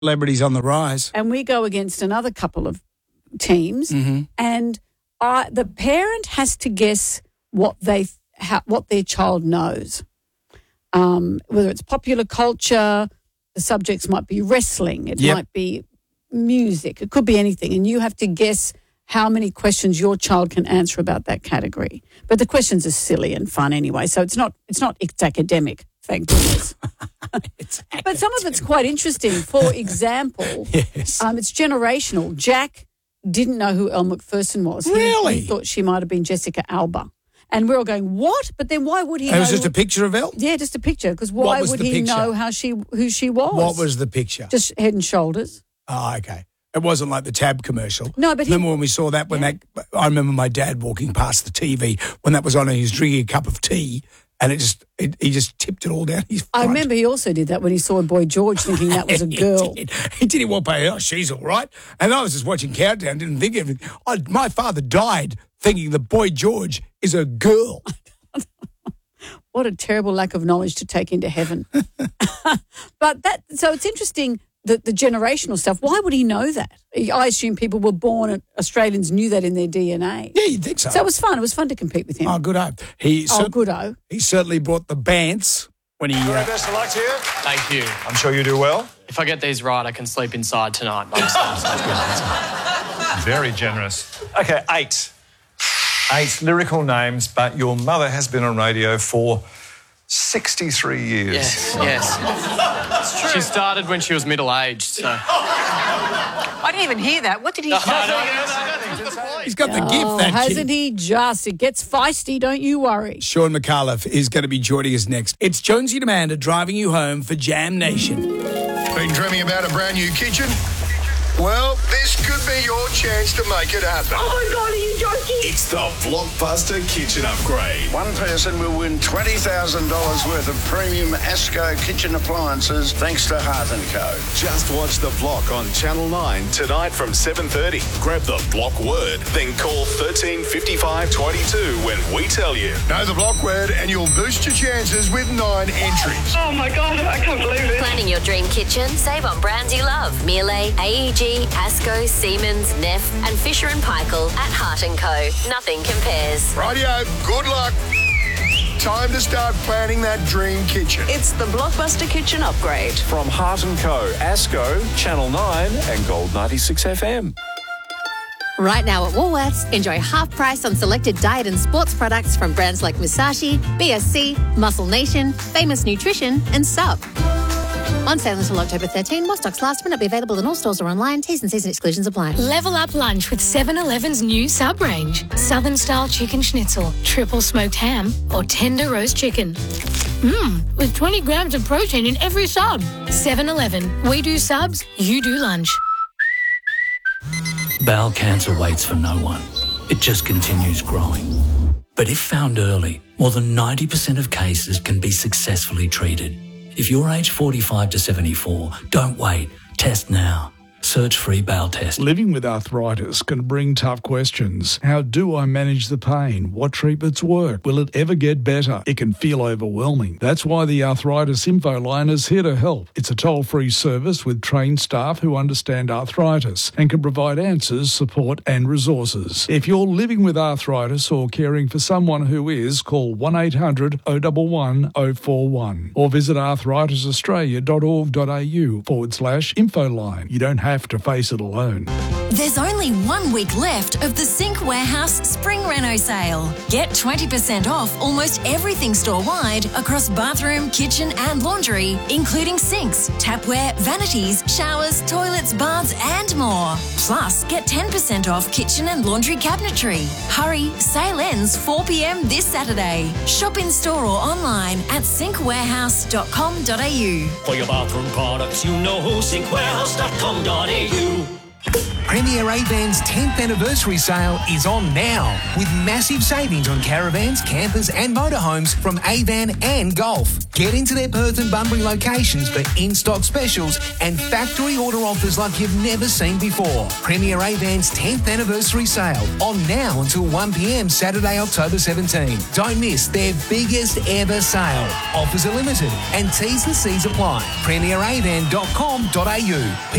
Celebrities on the rise. And we go against another couple of teams, and the parent has to guess what their child knows. Whether it's popular culture, the subjects might be wrestling, it might be music, it could be anything, and you have to guess how many questions your child can answer about that category. But the questions are silly and fun anyway, so it's academic, thank goodness. But some of it's quite interesting. For example, it's generational. Jack didn't know who Elle Macpherson was. Really? He thought she might have been Jessica Alba. And we're all going, what? But then why would he know? It was just a picture of Elle? Yeah, just a picture. Because why would he know who she was? What was the picture? Just Head and Shoulders. Oh, okay. It wasn't like the Tab commercial. No, but remember when we saw that? I remember my dad walking past the TV when that was on and he was drinking a cup of tea and he just tipped it all down his front. I remember he also did that when he saw Boy George thinking that was a girl. He did. He walked by, oh, she's all right. And I was just watching Countdown, didn't think anything. My father died thinking that Boy George is a girl. What a terrible lack of knowledge to take into heaven. So it's interesting. The generational stuff, why would he know that? I assume people were born, Australians knew that in their DNA. Yeah, you'd think so. So it was fun. It was fun to compete with him. Oh, good-o. He certainly brought the Bants when he... Very best of luck to you. Thank you. I'm sure you do well. If I get these right, I can sleep inside tonight. Very generous. Okay, 8. 8 lyrical names, but your mother has been on radio for 63 years. Yes. It's true. She started when she was middle-aged, so... I didn't even hear that. What did he say? He's got the gift, that hasn't kid. he just? It gets feisty, don't you worry. Sean McAuliffe is going to be joining us next. It's Jonesy and Amanda driving you home for Jam Nation. Been dreaming about a brand new kitchen? Well, this could be your chance to make it happen. Oh my God, are you joking? It's the Blockbuster Kitchen Upgrade. One person will win $20,000 worth of premium Asco kitchen appliances thanks to Heart & Co. Just watch The Block on Channel 9 tonight from 7:30. Grab the Block word, then call 13 55 22 when we tell you. Know the Block word and you'll boost your chances with 9 entries. Oh my God, I can't believe it. Planning your dream kitchen? Save on brands you love. Miele, AEG, Asco, Siemens, Neff and Fisher & Paykel at Heart & Co. Nothing compares. Rightio, good luck. Time to start planning that dream kitchen. It's the Blockbuster Kitchen Upgrade. From Heart & Co, Asco, Channel 9 and Gold 96 FM. Right now at Woolworths, enjoy half price on selected diet and sports products from brands like Musashi, BSC, Muscle Nation, Famous Nutrition and Sub. On sale until October 13. More stocks last minute. Be available in all stores or online. T's and C's and exclusions apply. Level up lunch with 7-Eleven's new sub range. Southern style chicken schnitzel, triple smoked ham or tender roast chicken. With 20 grams of protein in every sub. 7-Eleven. We do subs, you do lunch. Bowel cancer waits for no one. It just continues growing. But if found early, more than 90% of cases can be successfully treated. If you're aged 45 to 74, don't wait. Test now. Search free bowel test. Living with arthritis can bring tough questions. How do I manage the pain? What treatments work? Will it ever get better? It can feel overwhelming. That's why the Arthritis Info Line is here to help. It's a toll-free service with trained staff who understand arthritis and can provide answers, support and resources. If you're living with arthritis or caring for someone who is, call 1-800-011-041 or visit arthritisaustralia.org.au/infoline. You don't have to face it alone. There's only 1 week left of the Sync Warehouse Spring Reno sale. Get 20% off almost everything store-wide across bathroom, kitchen and laundry, including sinks, tapware, vanities, showers, toilets, baths and more. Plus, get 10% off kitchen and laundry cabinetry. Hurry, sale ends 4 p.m. this Saturday. Shop in store or online at syncwarehouse.com.au. For your bathroom products, you know who, syncwarehouse.com.au. Premier Avan's 10th anniversary sale is on now with massive savings on caravans, campers and motorhomes from Avan and Golf. Get into their Perth and Bunbury locations for in-stock specials and factory order offers like you've never seen before. Premier Avan's 10th anniversary sale on now until 1 p.m. Saturday, October 17. Don't miss their biggest ever sale. Offers are limited and T's and C's apply. PremierAvan.com.au.